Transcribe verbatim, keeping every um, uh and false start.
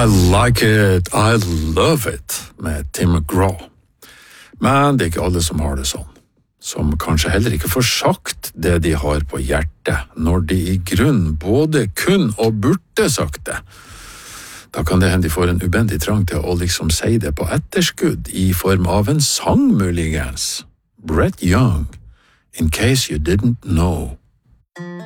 I like it, I love it, med Tim McGraw. Men det er ikke alle som har det sånn. Som kanskje heller ikke får sagt det de har på hjertet, når de i grunn både kun og burde sagt det. Da kan det hende de får en ubendig trang til å liksom si det på etterskudd i form av en sang muligens. Brett Young, In Case You Didn't Know.